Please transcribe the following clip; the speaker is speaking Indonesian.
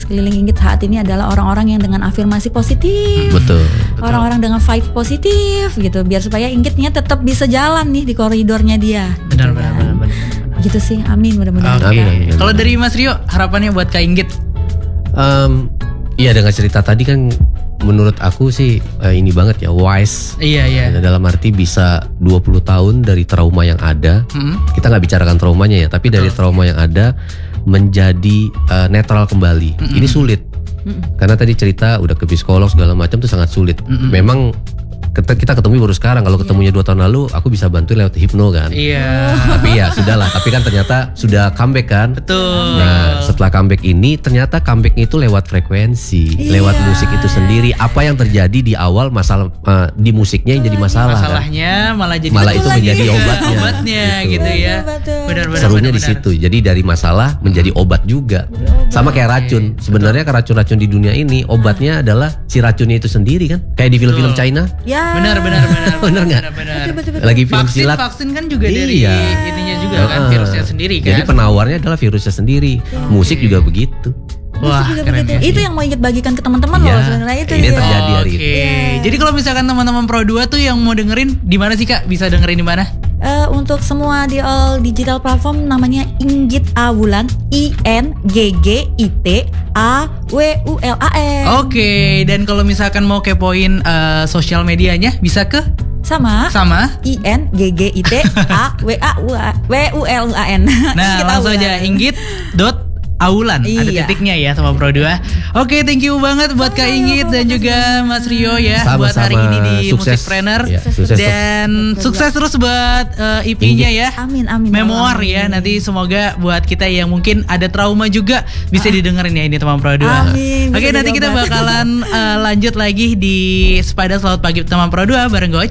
sekeliling Inggit saat ini adalah orang-orang yang dengan afirmasi positif. Betul. Orang-orang dengan vibe positif gitu, biar supaya Inggitnya tetap bisa jalan nih di koridornya dia. Benar. Gitu sih, amin mudah-mudahan. Amin. Kalau dari Mas Rio, harapannya buat Kak Inggit? Iya, dengan cerita tadi kan menurut aku sih ini banget ya, wise. Iya. Dalam arti bisa 20 tahun dari trauma yang ada. Kita nggak bicarakan traumanya ya, tapi dari trauma yang ada menjadi netral kembali. Ini sulit. Karena tadi cerita udah ke psikolog segala macam tuh sangat sulit. Memang kita ketemu baru sekarang. Kalau ketemunya 2 tahun lalu, aku bisa bantu lewat hipno kan. Iya. Tapi ya sudahlah. Tapi kan ternyata sudah comeback kan. Betul. Nah, setelah comeback ini ternyata comebacknya itu lewat frekuensi, lewat musik itu sendiri. Apa yang terjadi di awal masalah di musiknya yang jadi masalah. Masalahnya malah jadi itu menjadi obatnya. Gitu ya. Benar. Serunya di situ. Jadi dari masalah menjadi obat juga. Sama kayak racun. Sebenarnya racun-racun di dunia ini obatnya adalah si racunnya itu sendiri kan. Kayak di film-film China. Ya. Benar. Benar nggak? Betul. Lagi film silat. Vaksin kan juga dari ininya juga kan, virusnya sendiri kan. Jadi penawarnya adalah virusnya sendiri. Musik juga begitu. Wah, keren ya. Itu yang mau Inggit bagikan ke teman-teman loh sebenarnya itu. Ini terjadi hari ini. Jadi kalau misalkan teman-teman Pro 2 tuh yang mau dengerin di mana sih Kak? Bisa dengerin di mana? Untuk semua di all digital platform namanya Inggit Awulan, INGGIT AWULAN. Oke, dan kalau misalkan mau kepoin sosial medianya bisa ke sama INGGIT AWULAN. Nah, langsung aja Inggit.Awulan. Ada titiknya ya sama Pro 2. Oke, thank you banget buat Kak Inggit dan juga Mas Rio ya. Sama-sama. Buat hari ini di Sukses. Musikpreneur Sukses. dan sukses terus buat EP-nya ya. Amin. Memoir ya. Nanti semoga buat kita yang mungkin ada trauma juga bisa didengerin ya ini teman Pro 2. Amin. Oke, nanti kita bakalan lanjut lagi di Sepeda Selamat Pagi teman Pro 2 bareng gue